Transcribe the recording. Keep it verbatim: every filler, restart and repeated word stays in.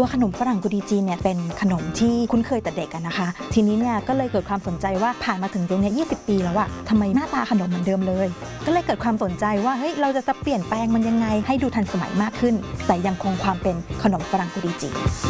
ขนมฝรั่งกุดีจีนเนี่ยเป็นขนมที่คุ้นเคยแต่เด็กกันนะคะทีนี้เนี่ยก็เลยเกิดความสนใจว่าผ่านมาถึงตรงนี้ยี่สิบปีแล้วอะทำไมหน้าตาขนมเหมือนเดิมเลยก็เลยเกิดความสนใจว่าเฮ้ยเราจะเปลี่ยนแปลงมันยังไงให้ดูทันสมัยมากขึ้นแต่ยังคงความเป็นขนมฝรั่งกุดีจีน